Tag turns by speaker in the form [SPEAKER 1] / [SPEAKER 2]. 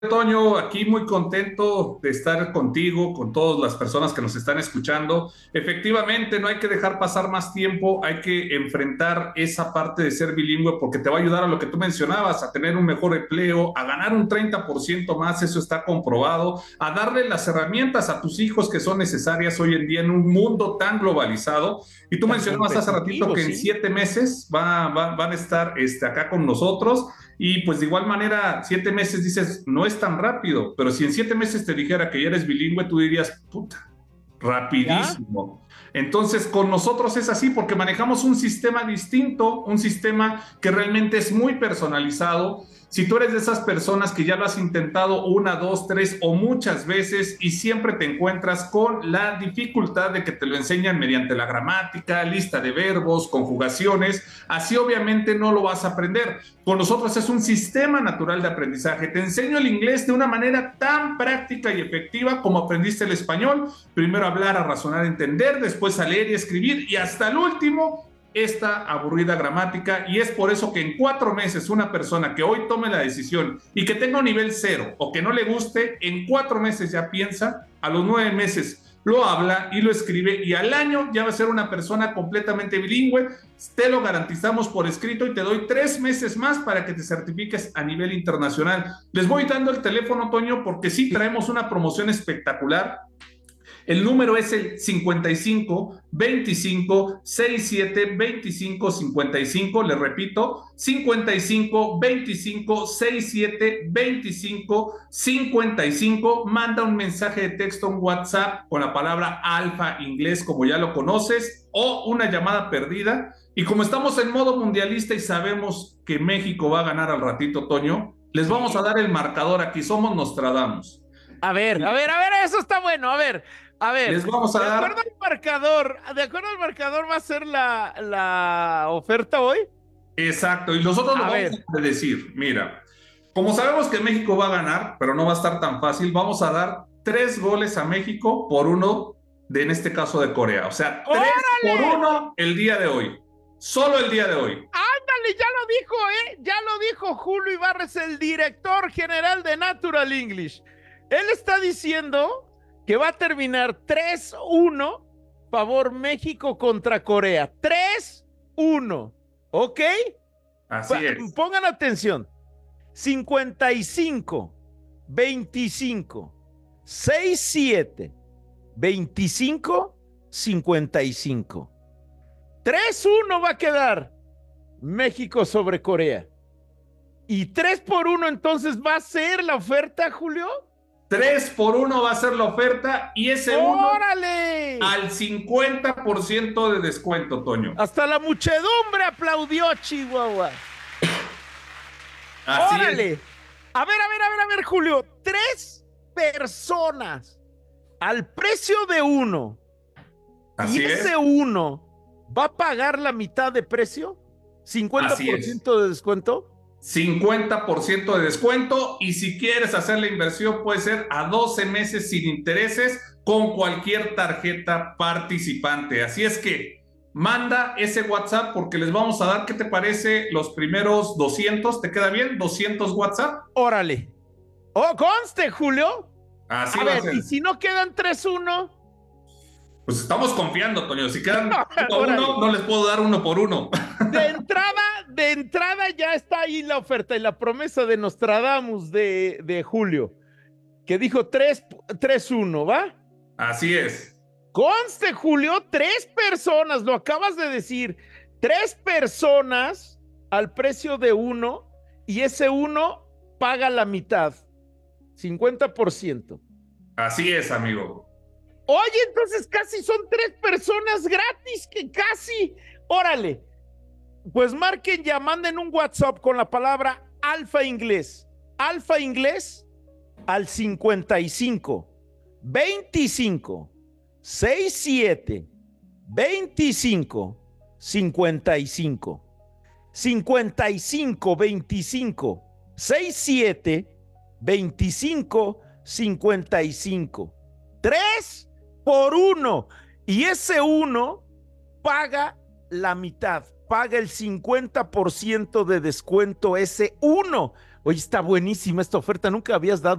[SPEAKER 1] Toño, aquí muy contento de estar contigo, con todas las personas que nos están escuchando. Efectivamente, no hay que dejar pasar más tiempo, hay que enfrentar esa parte de ser bilingüe porque te va a ayudar a lo que tú mencionabas, a tener un mejor empleo, a ganar un 30% más, eso está comprobado, a darle las herramientas a tus hijos que son necesarias hoy en día en un mundo tan globalizado. Y tú
[SPEAKER 2] Tan
[SPEAKER 1] mencionabas hace ratito
[SPEAKER 2] competitivo,
[SPEAKER 1] que en
[SPEAKER 2] sí.
[SPEAKER 1] 7 meses van a estar acá con nosotros. Y pues de igual manera, 7 meses dices, no es tan rápido, pero si en 7 meses te dijera que ya eres bilingüe, tú dirías, puta,
[SPEAKER 2] ¿Ya?
[SPEAKER 1] rapidísimo. Entonces, con nosotros es así porque manejamos un sistema distinto, un sistema que realmente es muy personalizado. Si tú eres de esas personas que ya lo has intentado una, dos, tres o muchas veces y siempre te encuentras con la dificultad de que te lo enseñan mediante la gramática, lista de verbos, conjugaciones, así obviamente no lo vas a aprender. Con nosotros es un sistema natural de aprendizaje. Te enseño el inglés de una manera tan práctica y efectiva como aprendiste el español. Primero a hablar, a razonar, a entender, después a leer y escribir y hasta el último esta aburrida gramática. Y es por eso que en 4 meses una persona que hoy tome la decisión y que tenga un nivel cero o que no le guste, en 4 meses ya piensa, a los 9 meses lo habla y lo escribe y al año ya va a ser una persona completamente bilingüe. Te lo garantizamos por escrito y te doy 3 meses más para que te certifiques a nivel internacional. Les voy dando el teléfono, Toño, porque sí
[SPEAKER 2] Sí.
[SPEAKER 1] traemos una promoción espectacular. El número es el 55 25 67 25 55. Le repito, 55 25 67 25 55. Manda un mensaje de texto, un WhatsApp con la palabra alfa inglés, como ya lo conoces, o una llamada perdida. Y como estamos en modo mundialista y sabemos que México va a ganar al ratito, Toño, les vamos a
[SPEAKER 2] Sí.
[SPEAKER 1] dar el marcador. Aquí somos Nostradamus.
[SPEAKER 2] Eso está bueno. A ver,
[SPEAKER 1] Les vamos a dar.
[SPEAKER 2] de acuerdo al marcador va a ser la oferta hoy.
[SPEAKER 1] Exacto, y nosotros lo
[SPEAKER 2] A
[SPEAKER 1] vamos
[SPEAKER 2] ver,
[SPEAKER 1] a decir, mira, como sabemos que México va a ganar, pero no va a estar tan fácil, vamos a dar 3 goles a México por uno de, en este caso, de Corea. O sea, tres por
[SPEAKER 2] ¡órale!
[SPEAKER 1] uno el día de hoy, solo el día de hoy.
[SPEAKER 2] Ándale, ya lo dijo, ¿eh? Ya lo dijo Julio Ibarres, el director general de Natural English. Él está diciendo que va a terminar 3-1 favor México contra Corea. 3-1. ¿Ok?
[SPEAKER 1] Así es,
[SPEAKER 2] Pongan atención. 55, 25, 67, 25, 55. 3-1 va a quedar México sobre Corea. Y 3-1 entonces va a ser la oferta, Julio.
[SPEAKER 1] 3 por 1 va a ser la oferta y ese uno
[SPEAKER 2] ¡Órale!
[SPEAKER 1] al 50% de descuento, Toño.
[SPEAKER 2] Hasta la muchedumbre aplaudió, Chihuahua.
[SPEAKER 1] Así es,
[SPEAKER 2] ¡Órale! A ver, Julio. 3 personas al precio de uno. Y
[SPEAKER 1] así
[SPEAKER 2] ese
[SPEAKER 1] es,
[SPEAKER 2] uno va a pagar la mitad de precio. cincuenta
[SPEAKER 1] así
[SPEAKER 2] por
[SPEAKER 1] es.
[SPEAKER 2] ciento de descuento.
[SPEAKER 1] 50% de descuento y si quieres hacer la inversión puede ser a 12 meses sin intereses con cualquier tarjeta participante. Así es que manda ese WhatsApp porque les vamos a dar, ¿qué te parece? Los primeros 200, ¿te queda bien? 200 WhatsApp.
[SPEAKER 2] Órale. Oh, conste, Julio.
[SPEAKER 1] Así
[SPEAKER 2] A
[SPEAKER 1] va a
[SPEAKER 2] ver,
[SPEAKER 1] ser.
[SPEAKER 2] y si no quedan 3-1.
[SPEAKER 1] Pues estamos confiando, Toño. Si quedan uno a
[SPEAKER 2] Órale.
[SPEAKER 1] uno, no les puedo dar uno por uno.
[SPEAKER 2] De entrada ya está ahí la oferta y la promesa de Nostradamus de Julio, que dijo 3-1, ¿va?
[SPEAKER 1] Así es.
[SPEAKER 2] Conste, Julio, 3 personas, lo acabas de decir, 3 personas al precio de uno y ese uno paga la mitad, 50%.
[SPEAKER 1] Así es, amigo.
[SPEAKER 2] Oye, entonces casi son 3 personas gratis, que casi. Órale, pues marquen ya, manden un WhatsApp con la palabra Alfa Inglés. Alfa Inglés al 55 25 67 25 55 55 25 67 25 55. 3-1. Y ese uno paga la mitad, paga el 50% de descuento ese uno. Oye, está buenísima esta oferta, nunca habías dado